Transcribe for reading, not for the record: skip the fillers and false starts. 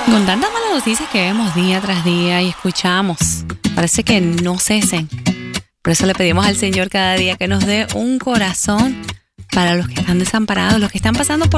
Con tantas malas noticias que vemos día tras día y escuchamos, parece que no cesen. Por eso le pedimos al Señor cada día que nos dé un corazón para los que están desamparados, los que están pasando por